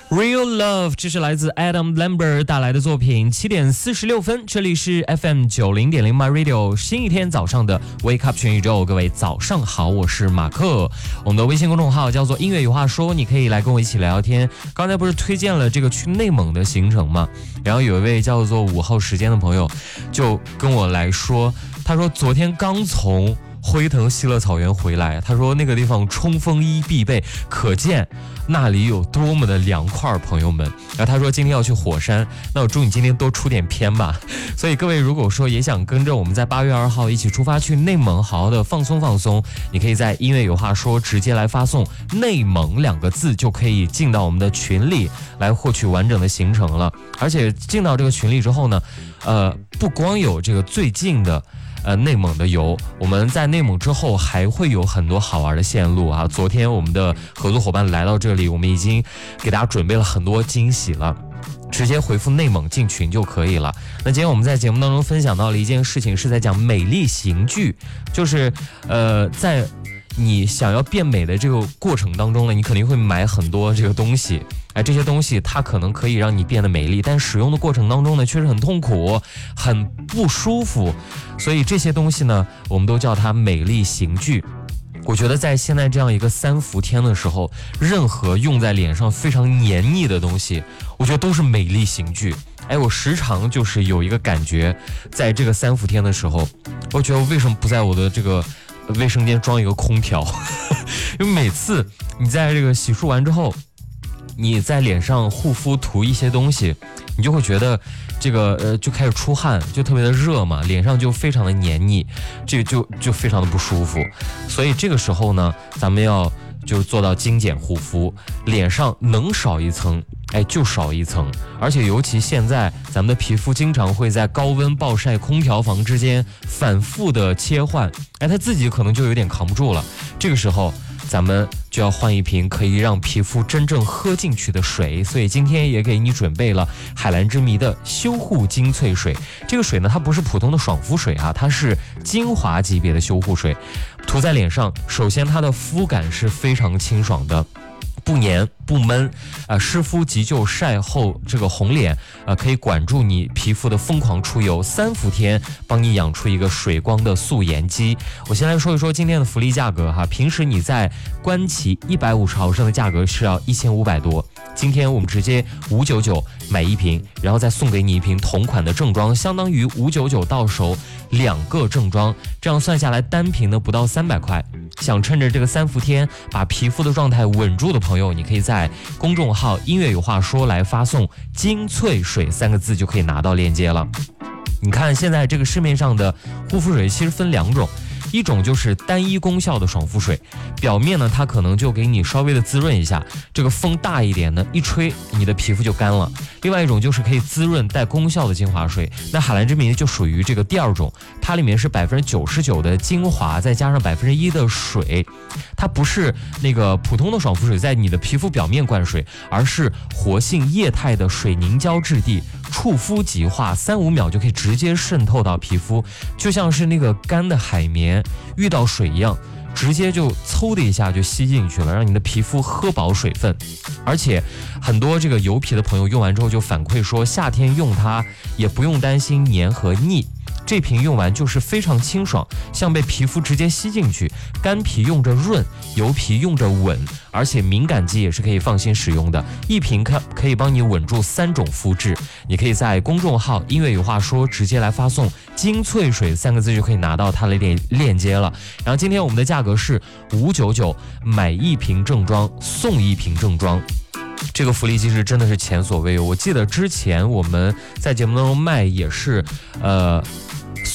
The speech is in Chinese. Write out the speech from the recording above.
Real Love， 这是来自 Adam Lambert 带来的作品。7点46分，这里是 FM 90.0 My Radio， 新一天早上的 Wake Up 全宇宙，各位早上好，我是马克。我们的微信公众号叫做音乐有话说，你可以来跟我一起聊聊天。刚才不是推荐了这个去内蒙的行程吗？然后有一位叫做5号时间的朋友就跟我来说，他说昨天刚从辉腾西乐草原回来，他说那个地方冲锋衣必备，可见那里有多么的凉快，朋友们。然后他说今天要去火山，那我祝你今天多出点片吧。所以各位如果说也想跟着我们在8月2号一起出发去内蒙好好的放松放松，你可以在音乐有话说直接来发送内蒙2个字，就可以进到我们的群里来获取完整的行程了。而且进到这个群里之后呢，不光有这个最近的内蒙的游，我们在内蒙之后还会有很多好玩的线路啊。昨天我们的合作伙伴来到这里，我们已经给大家准备了很多惊喜了，直接回复内蒙进群就可以了。那今天我们在节目当中分享到了一件事情，是在讲美丽刑具，就是在你想要变美的这个过程当中呢，你肯定会买很多这个东西，这些东西它可能可以让你变得美丽，但使用的过程当中呢，确实很痛苦，很不舒服。所以这些东西呢，我们都叫它美丽刑具。我觉得在现在这样一个3伏天的时候，任何用在脸上非常黏腻的东西，我觉得都是美丽刑具。我时常就是有一个感觉，在这个3伏天的时候，我觉得为什么不在我的这个卫生间装一个空调？因为每次你在这个洗漱完之后，你在脸上护肤涂一些东西，你就会觉得这个就开始出汗，就特别的热嘛，脸上就非常的黏腻，这就非常的不舒服。所以这个时候呢，咱们要就做到精简护肤，脸上能少一层就少一层。而且尤其现在咱们的皮肤经常会在高温暴晒空调房之间反复的切换，它自己可能就有点扛不住了。这个时候咱们就要换一瓶可以让皮肤真正喝进去的水，所以今天也给你准备了海蓝之谜的修护精粹水。这个水呢，它不是普通的爽肤水啊，它是精华级别的修护水。涂在脸上，首先它的肤感是非常清爽的，不黏不闷，湿敷急救晒后这个红脸，可以管住你皮肤的疯狂出油，3伏天帮你养出一个水光的素颜肌。我先来说一说今天的福利价格哈，平时你在官旗150毫升的价格是要1500多，今天我们直接599买一瓶，然后再送给你一瓶同款的正装，相当于599到手2个正装，这样算下来单瓶呢不到300块。想趁着这个3伏天把皮肤的状态稳住的朋友，你可以在公众号音乐有话说来发送精粹水3个字就可以拿到链接了。你看现在这个市面上的护肤水其实分2种，一种就是单一功效的爽肤水，表面呢它可能就给你稍微的滋润一下，这个风大一点呢一吹你的皮肤就干了。另外一种就是可以滋润带功效的精华水，那海蓝之谜就属于这个第2种，它里面是99%的精华再加上1%的水，它不是那个普通的爽肤水在你的皮肤表面灌水，而是活性液态的水凝胶质地，触肤即化，3-5秒就可以直接渗透到皮肤，就像是那个干的海绵遇到水一样，直接就嗖的一下就吸进去了，让你的皮肤喝饱水分。而且很多这个油皮的朋友用完之后就反馈说，夏天用它也不用担心黏和腻，这瓶用完就是非常清爽，像被皮肤直接吸进去，干皮用着润，油皮用着稳，而且敏感肌也是可以放心使用的，一瓶可以帮你稳住3种肤质。你可以在公众号音乐有话说直接来发送精粹水3个字就可以拿到它的链接了。然后今天我们的价格是599买一瓶正装送一瓶正装，这个福利机制真的是前所未有。我记得之前我们在节目当中卖也是